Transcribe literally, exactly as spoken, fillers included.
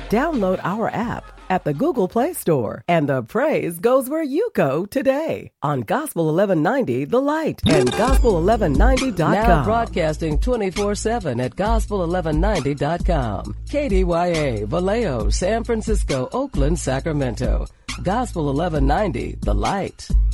Download our app at the Google Play Store, and the praise goes where you go today on Gospel eleven ninety The Light and gospel eleven ninety dot com. Now broadcasting twenty-four seven at gospel eleven ninety dot com. K D Y A, Vallejo, San Francisco, Oakland, Sacramento. Gospel eleven ninety The Light.